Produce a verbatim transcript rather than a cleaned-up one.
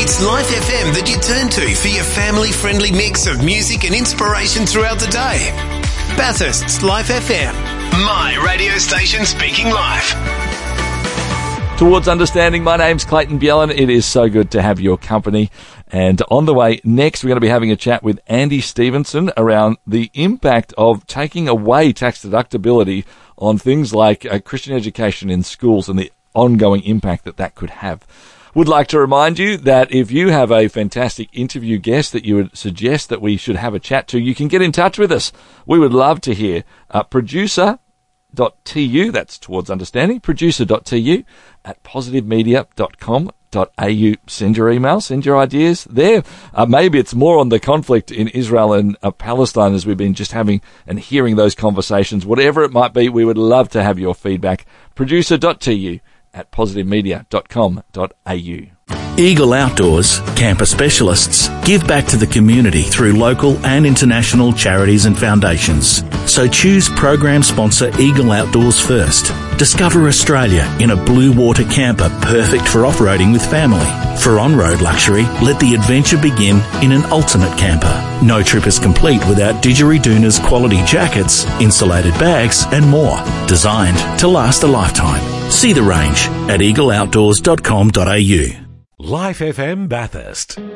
It's Life F M that you turn to for your family-friendly mix of music and inspiration throughout the day. Bathurst's Life F M, my radio station speaking life. Towards Understanding, my name's Clayton Bjellan. It is so good to have your company. And on the way next, we're going to be having a chat with Andy Stevenson around the impact of taking away tax deductibility on things like uh, Christian education in schools and the ongoing impact that that could have. Would like to remind you that if you have a fantastic interview guest that you would suggest that we should have a chat to, you can get in touch with us. We would love to hear. Uh, producer dot t u, that's Towards Understanding, producer dot t u at positive media dot com dot a u. Send your email, send your ideas there. Uh, maybe it's more on the conflict in Israel and uh, Palestine, as we've been just having and hearing those conversations. Whatever it might be, we would love to have your feedback. producer dot t u at positive media dot com dot a u. Eagle Outdoors, camper specialists, give back to the community through local and international charities and foundations. So choose program sponsor Eagle Outdoors first. Discover Australia in a blue water camper perfect for off-roading with family. For on-road luxury, let the adventure begin in an ultimate camper. No trip is complete without Didgeridoon's quality jackets, insulated bags and more. Designed to last a lifetime. See the range at eagle outdoors dot com dot a u. Life F M Bathurst.